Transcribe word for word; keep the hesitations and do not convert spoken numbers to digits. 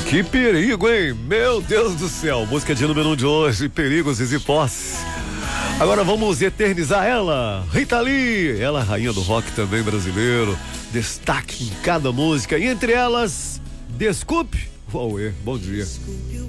Que perigo, hein? Meu Deus do céu. Música de número um de hoje, Perigos e Posse. Agora vamos eternizar ela, Rita Lee, ela rainha do rock também brasileiro, destaque em cada música, e entre elas, Desculpe, Uauê, bom dia.